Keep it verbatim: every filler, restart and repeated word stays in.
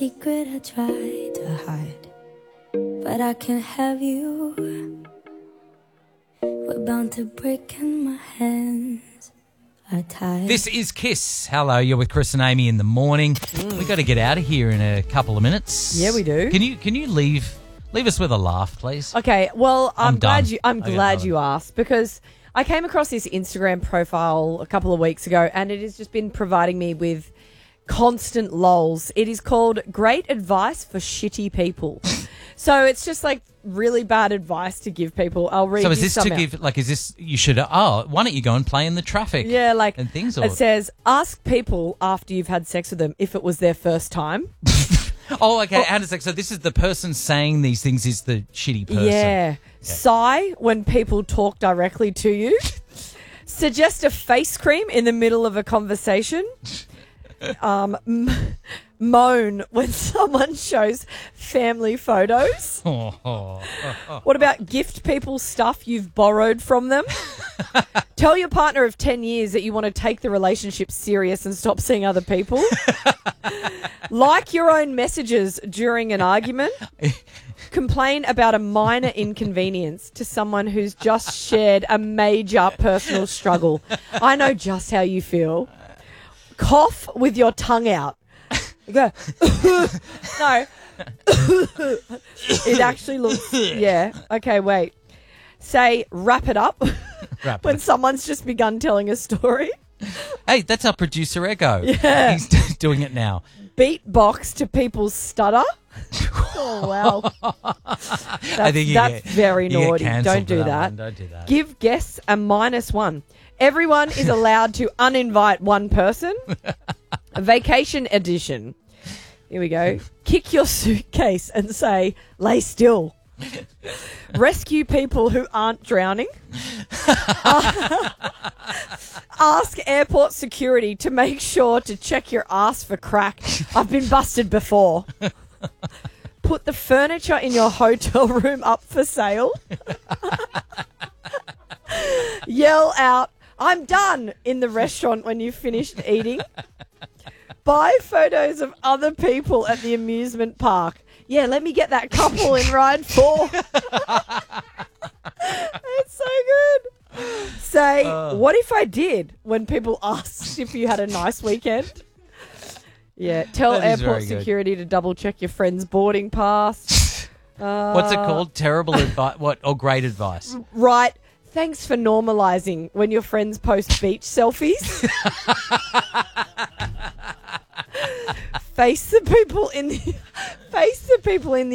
Secret I try to hide, but I can't have you. We're bound to break and my hands are tied. This is Kiss. Hello, you're with Chris and Amy in the morning. Mm. We've got to get out of here in a couple of minutes. Yeah, we do. Can you can you leave leave us with a laugh, please? Okay, well, I'm, I'm glad done. you I'm I glad got you asked, because I came across this Instagram profile a couple of weeks ago and it has just been providing me with constant lols. It is called Great Advice for Shitty People. So it's just like really bad advice to give people. I'll read So you is this some to out. give, like, is this, you should, oh, why don't you go and play in the traffic? Yeah, like and things. Or? It says, ask people after you've had sex with them if it was their first time. Oh, okay. How does that, so this is the person saying these things is the shitty person. Yeah. Okay. Sigh when people talk directly to you. Suggest a face cream in the middle of a conversation. Um, m- moan when someone shows family photos. What about gift people stuff you've borrowed from them? Tell your partner of ten years that you want to take the relationship serious and stop seeing other people. Like your own messages during an argument. Complain about a minor inconvenience to someone who's just shared a major personal struggle. I know just how you feel. Cough with your tongue out. Go. No. It actually looks... Yeah. Okay, wait. Say, wrap it up Wrap when it. someone's just begun telling a story. Hey, that's our producer, Ego. Yeah. He's doing it now. Beatbox to people's stutter. Oh, wow. That's, I think you that's get, very you get naughty. cancelled Don't for do that that. one. Don't do that. Give guests a minus one. Everyone is allowed to uninvite one person. Vacation edition. Here we go. Kick your suitcase and say, lay still. Rescue people who aren't drowning. Ask airport security to make sure to check your ass for crack. I've been busted before. Put the furniture in your hotel room up for sale. Yell out, I'm done, in the restaurant when you've finished eating. Buy photos of other people at the amusement park. Yeah, let me get that couple in ride four. It's so good. Say, uh, what if I did, when people asked if you had a nice weekend? Yeah, tell airport security to double check your friend's boarding pass. Uh, What's it called? Terrible advice? What? Or great advice? Right. Thanks for normalising when your friends post beach selfies. Face the people in the face the people in the